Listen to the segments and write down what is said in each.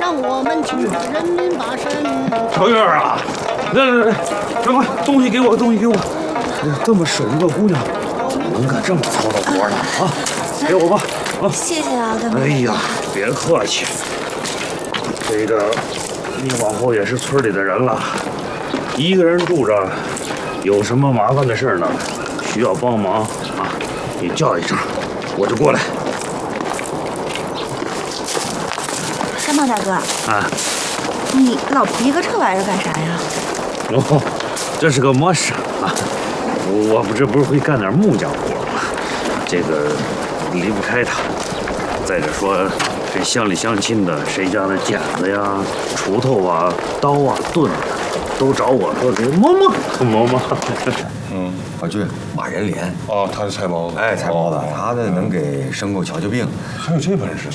让我们去人民把身。 小月儿啊，来，赶快东西给我，东西给我。这么省个姑娘，能干这么糙的活呢？啊，给我吧。啊， 谢谢啊，大哥。 哎呀，别客气。这个，你往后也是村里的人了，一个人住着，有什么麻烦的事呢？需要帮忙啊，你叫一声，我就过来。 山猫大哥， 啊， 你老提个这玩意儿干啥呀？ 哦，这是个磨砂啊，我不是会干点木匠活吗？这个离不开它。再者说，这乡里乡亲的，谁家的剪子呀、锄头啊、刀啊、盾啊，都找我说给磨。 老君，马仁莲哦，他是菜包子。 哎，菜包子，他呢能给牲口瞧瞧病。 还有这本事？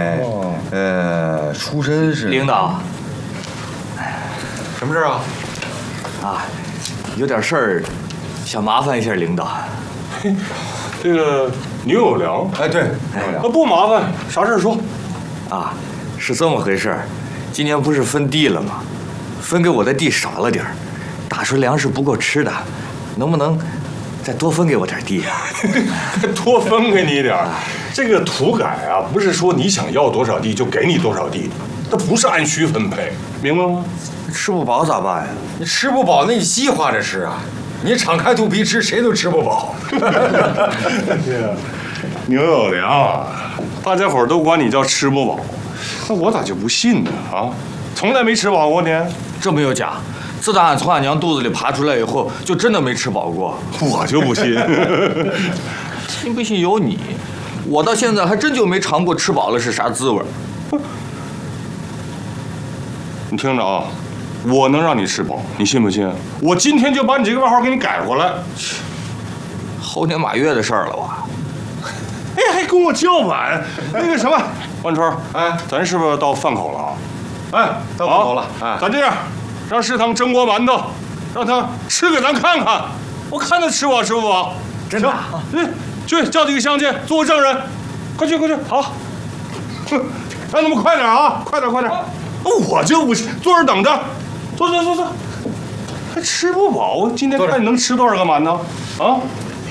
出身是领导， 什么事啊？ 啊，有点事儿，想麻烦一下领导。 这个牛有粮。 哎，对， 不麻烦，啥事儿说。 啊，是这么回事儿。今年不是分地了吗？分给我的地少了点儿，打出粮食不够吃的，能不能再多分给我点地啊？ 多分给你一点儿。这个土改啊，不是说你想要多少地就给你多少地，它不是按需分配，明白吗？ 吃不饱咋办呀？ 你吃不饱，那你细化着吃啊！你敞开肚皮吃，谁都吃不饱。 牛有粮，大家伙都管你叫吃不饱，那我咋就不信呢？啊，从来没吃饱过呢。 这没有假。自打俺从俺娘肚子里爬出来以后，就真的没吃饱过。 我就不信。 信不信由你。我到现在还真就没尝过吃饱了是啥滋味。 你听着啊，我能让你吃饱，你信不信？我今天就把你这个外号给你改回来。 猴年马月的事儿了吧？ 哎，还跟我叫板？那个什么，万春，哎，咱是不是到饭口了啊？ 哎，到饭口了。哎， 咱这样，让食堂蒸锅馒头，让他吃给咱看看，我看他吃饱吃不饱。 真的？ 去叫几个乡亲做个证人，快去。好，让他们快点啊，快点。我就不信，坐这儿等着，坐，还吃不饱？我今天看你能吃多少个馒头啊？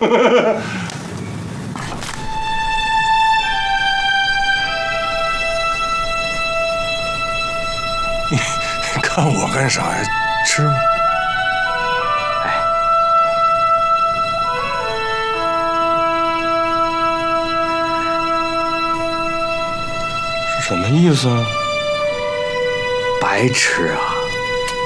你看我干啥呀？吃。什么意思啊？ 白吃啊！